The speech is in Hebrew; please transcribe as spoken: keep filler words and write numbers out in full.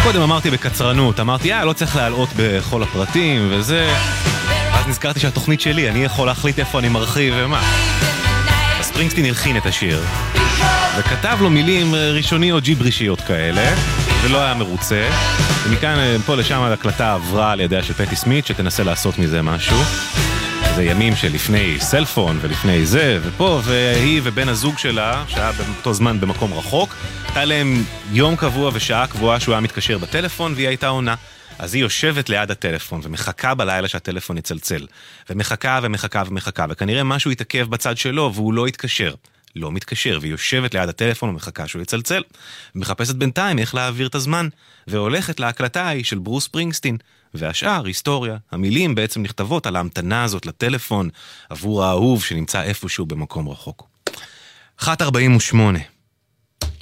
קודם אמרתי בקצרנות, אמרתי, אה, לא צריך להעלות בכל הפרטים וזה. אז נזכרתי שהתוכנית שלי, אני יכול להחליט איפה אני מרחיב ומה. אז ספרינגסטין הלחין את השיר, וכתב לו מילים ראשוניות ג'יברישיות כאלה, ולא היה מרוצה. ומכאן, פה לשם ההקלטה עברה על ידיה של פטי סמית, שתנסה לעשות מזה משהו. זה ימים שלפני סלפון ולפני זה ופה, והיא ובן הזוג שלה, שהיה באותו זמן במקום רחוק, היה להם יום קבוע ושעה קבועה שהוא היה מתקשר בטלפון, והיא הייתה עונה. אז היא יושבת ליד הטלפון ומחכה בלילה שהטלפון יצלצל, ומחכה ומחכה ומחכה, וכנראה משהו יתעכב בצד שלו והוא לא יתקשר. לא מתקשר, והיא יושבת ליד הטלפון ומחכה שהוא יצלצל, ומחפשת בינתיים איך להעביר את הזמן, והולכת להקלטה ההיא של ברוס ספרינגסטין, והשאר, היסטוריה. המילים בעצם נכתבות על ההמתנה הזאת לטלפון, עבור האהוב שנמצא איפשהו במקום רחוק. אחת ארבעים ושמונה